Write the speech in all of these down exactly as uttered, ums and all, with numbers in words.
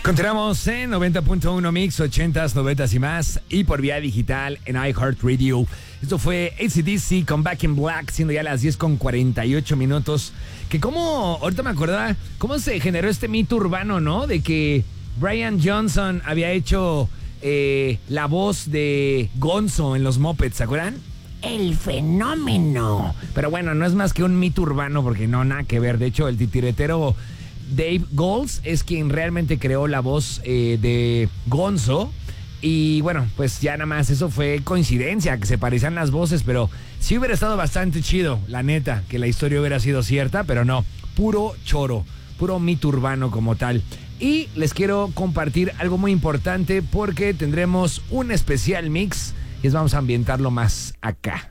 Continuamos en noventa punto uno Mix, ochentas, noventas y más, y por vía digital en iHeartRadio. Esto fue A C D C con Back in Black, siendo ya las diez con cuarenta y ocho minutos. Que como, ahorita me acordaba, cómo se generó este mito urbano, ¿no? De que Brian Johnson había hecho eh, la voz de Gonzo en los Muppets, ¿se acuerdan? El fenómeno. Pero bueno, no es más que un mito urbano porque no, nada que ver. De hecho, el titiretero Dave Goelz es quien realmente creó la voz eh, de Gonzo. Y bueno, pues ya nada más, eso fue coincidencia, que se parecían las voces, pero sí hubiera estado bastante chido, la neta, que la historia hubiera sido cierta, pero no, puro choro, puro mito urbano como tal. Y les quiero compartir algo muy importante porque tendremos un especial mix y vamos a ambientarlo más acá.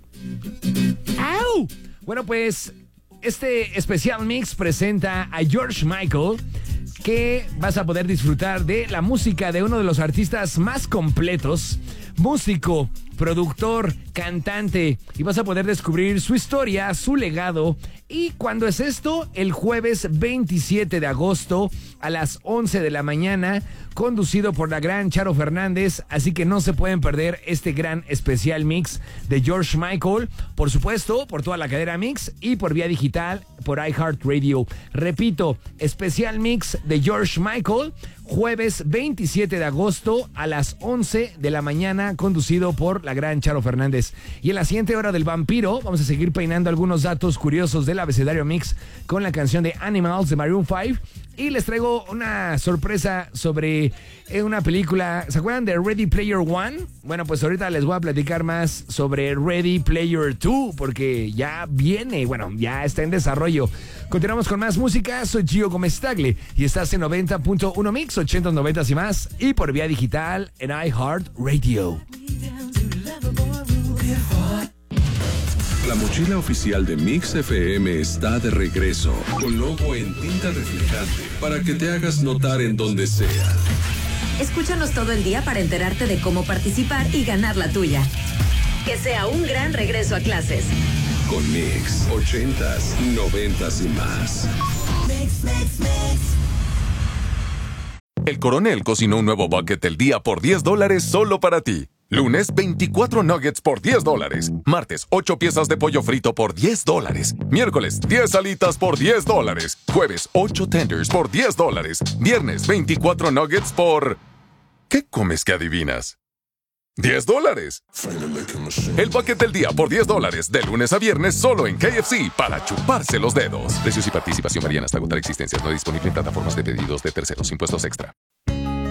¡Au! Bueno, pues este especial mix presenta a George Michael, que vas a poder disfrutar de la música de uno de los artistas más completos, músico, productor, cantante, y vas a poder descubrir su historia, su legado. ¿Y cuándo es esto? El jueves veintisiete de agosto a las once de la mañana, conducido por la gran Charo Fernández, así que no se pueden perder este gran especial mix de George Michael, por supuesto, por toda la cadena Mix y por vía digital por iHeartRadio. Repito, especial mix de George Michael, jueves veintisiete de agosto a las once de la mañana, conducido por la gran Charo Fernández. Y en la siguiente hora del vampiro vamos a seguir peinando algunos datos curiosos del abecedario Mix con la canción de Animals de Maroon cinco. Y les traigo una sorpresa sobre eh, una película. ¿Se acuerdan de Ready Player One? Bueno, pues ahorita les voy a platicar más sobre Ready Player dos, porque ya viene, bueno, ya está en desarrollo. Continuamos con más música. Soy Gio Gómez Tagle y estás en noventa punto uno Mix, ochentas, noventas y más, y por vía digital en iHeartRadio. La mochila oficial de Mix F M está de regreso, con logo en tinta reflejante, para que te hagas notar en donde sea. Escúchanos todo el día para enterarte de cómo participar y ganar la tuya. Que sea un gran regreso a clases. Con Mix, ochentas, noventas y más. Mix, mix, mix. El Coronel cocinó un nuevo bucket del día por diez dólares solo para ti. Lunes, veinticuatro nuggets por diez dólares. Martes, ocho piezas de pollo frito por diez dólares. Miércoles, diez alitas por diez dólares. Jueves, ocho tenders por diez dólares. Viernes, veinticuatro nuggets por... ¿Qué comes que adivinas? diez dólares. El bucket del día por diez dólares, de lunes a viernes solo en K F C, para chuparse los dedos. Precios y participación varían hasta agotar existencias. No disponible en plataformas de pedidos de terceros. Impuestos extra.